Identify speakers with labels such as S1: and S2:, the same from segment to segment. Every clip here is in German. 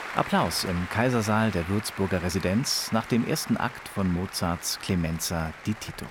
S1: Applaus im Kaisersaal der Würzburger Residenz nach dem ersten Akt von Mozarts Clemenza di Tito.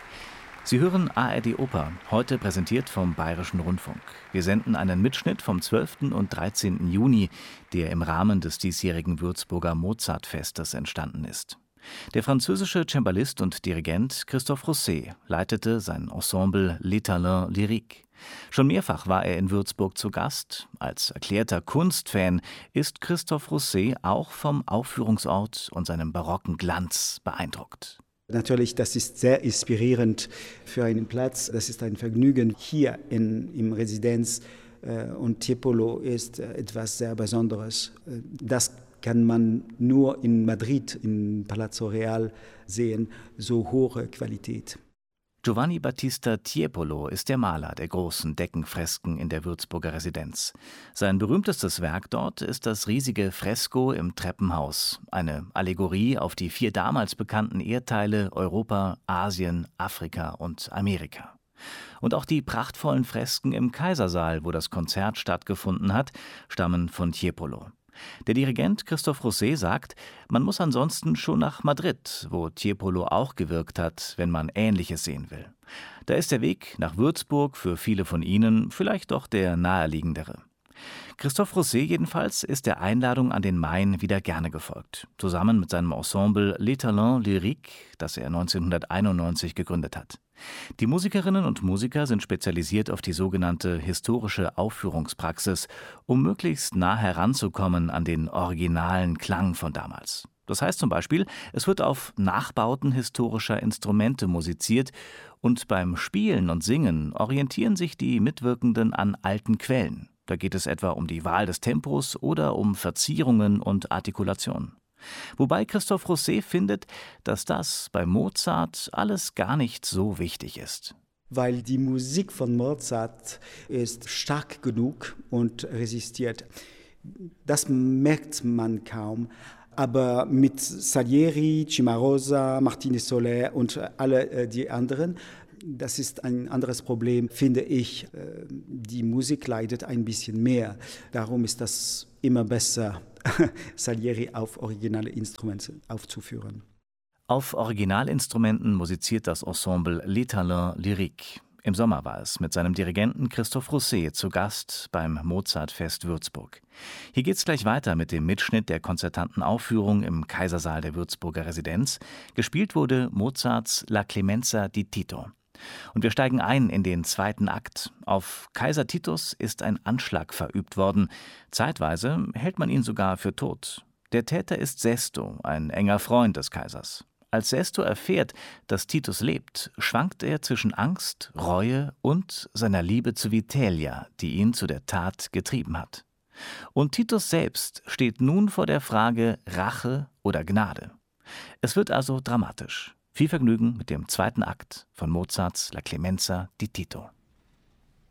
S1: Sie hören ARD Oper, heute präsentiert vom Bayerischen Rundfunk. Wir senden einen Mitschnitt vom 12. und 13. Juni, der im Rahmen des diesjährigen Würzburger Mozartfestes entstanden ist. Der französische Cembalist und Dirigent Christophe Rousset leitete sein Ensemble Les Talents Lyriques. Schon mehrfach war er in Würzburg zu Gast. Als erklärter Kunstfan ist Christophe Rousset auch vom Aufführungsort und seinem barocken Glanz beeindruckt.
S2: Natürlich, das ist sehr inspirierend für einen Platz. Das ist ein Vergnügen hier im Residenz. Und Tiepolo ist etwas sehr Besonderes. Das kann man nur in Madrid, im Palazzo Real sehen, so hohe Qualität.
S1: Giovanni Battista Tiepolo ist der Maler der großen Deckenfresken in der Würzburger Residenz. Sein berühmtestes Werk dort ist das riesige Fresko im Treppenhaus, eine Allegorie auf die 4 damals bekannten Erdteile Europa, Asien, Afrika und Amerika. Und auch die prachtvollen Fresken im Kaisersaal, wo das Konzert stattgefunden hat, stammen von Tiepolo. Der Dirigent Christophe Rousset sagt, man muss ansonsten schon nach Madrid, wo Tiepolo auch gewirkt hat, wenn man Ähnliches sehen will. Da ist der Weg nach Würzburg für viele von Ihnen vielleicht doch der naheliegendere. Christophe Rousset jedenfalls ist der Einladung an den Main wieder gerne gefolgt, zusammen mit seinem Ensemble Les Talents Lyriques, das er 1991 gegründet hat. Die Musikerinnen und Musiker sind spezialisiert auf die sogenannte historische Aufführungspraxis, um möglichst nah heranzukommen an den originalen Klang von damals. Das heißt zum Beispiel, es wird auf Nachbauten historischer Instrumente musiziert und beim Spielen und Singen orientieren sich die Mitwirkenden an alten Quellen. Da geht es etwa um die Wahl des Tempos oder um Verzierungen und Artikulationen. Wobei Christophe Rousset findet, dass das bei Mozart alles gar nicht so wichtig ist.
S2: Weil die Musik von Mozart ist stark genug und resistiert. Das merkt man kaum. Aber mit Salieri, Cimarosa, Martínez Soler und alle die anderen, das ist ein anderes Problem, finde ich. Die Musik leidet ein bisschen mehr. Darum ist das immer besser, Salieri auf originale Instrumente aufzuführen.
S1: Auf Originalinstrumenten musiziert das Ensemble Les Talents Lyriques. Im Sommer war es mit seinem Dirigenten Christophe Rousset zu Gast beim Mozartfest Würzburg. Hier geht's gleich weiter mit dem Mitschnitt der konzertanten Aufführung im Kaisersaal der Würzburger Residenz. Gespielt wurde Mozarts La Clemenza di Tito. Und wir steigen ein in den zweiten Akt. Auf Kaiser Titus ist ein Anschlag verübt worden. Zeitweise hält man ihn sogar für tot. Der Täter ist Sesto, ein enger Freund des Kaisers. Als Sesto erfährt, dass Titus lebt, schwankt er zwischen Angst, Reue und seiner Liebe zu Vitellia, die ihn zu der Tat getrieben hat. Und Titus selbst steht nun vor der Frage Rache oder Gnade. Es wird also dramatisch. Viel Vergnügen mit dem zweiten Akt von Mozarts La Clemenza di Tito.